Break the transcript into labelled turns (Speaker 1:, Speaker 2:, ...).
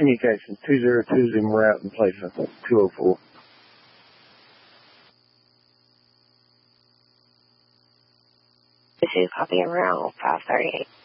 Speaker 1: Communications, 202 Zoomer route in place of 204.
Speaker 2: This is copy en route, 538.